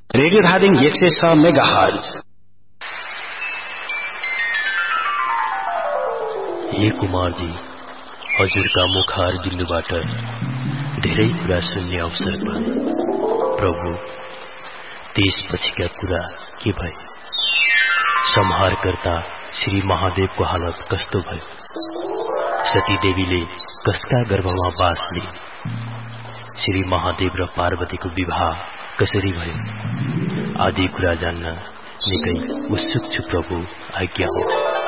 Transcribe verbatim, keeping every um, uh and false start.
Radio Dhading एक सय छ मेगा हर्ज। हे कुमारजी, हजुरका मुखार बिन्दुबाट धेरै कुरा सुन्ने अवसर पाए। प्रभु, त्यसपछिका कुरा के भयो? संहारकर्ता श्री महादेवको हालत कस्तो भयो? सती देवीले कसका गर्भमा बास लिए? श्री महादेव र पार्वतीको विवाह कसरी भयो? आदि कुरा जान्न निकै उत्सुक छु प्रभु, आज्ञा हो।